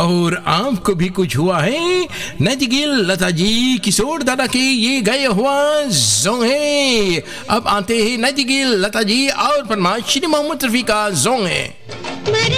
और आपको भी कुछ हुआ है? नजगिल लता जी, किशोर दादा के ये गए हुआ जोंग है। अब आते हैं नजगिल लता जी और फरमाइश श्री मोहम्मद रफी का जोंग है।